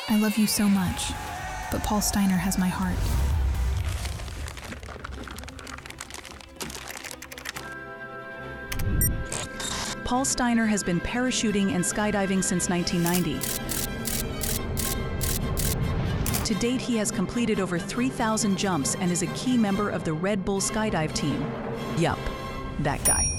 I love you so much, but Paul Steiner has my heart. Paul Steiner has been parachuting and skydiving since 1990. To date, he has completed over 3,000 jumps and is a key member of the Red Bull Skydive team. Yup, that guy.